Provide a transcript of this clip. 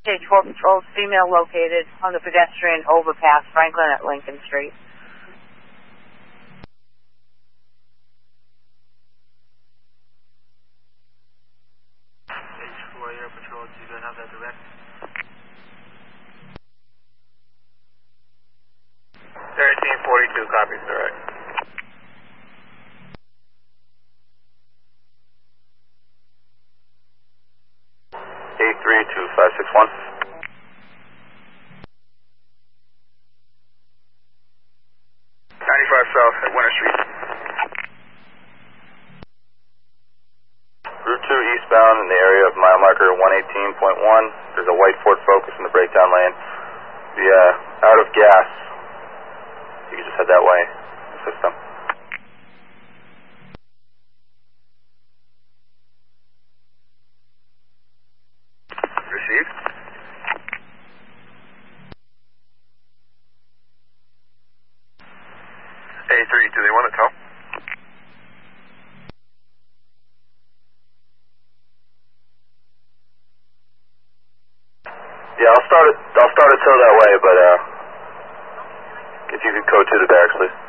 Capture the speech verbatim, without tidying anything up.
Stage four patrols, female located on the pedestrian overpass, Franklin at Lincoln Street. Stage four Air Patrol, do you have that direct? thirteen forty-two, copies, direct. eight three two five six one. ninety-five South at Winter Street. Route two eastbound in the area of mile marker one eighteen point one. There's a white Ford Focus in the breakdown lane. The uh, out of gas. You can just head that way. System. Received. A three, do they want to tow? Yeah, I'll start it. I'll start a tow that way, but uh, if you could code to the barracks, please.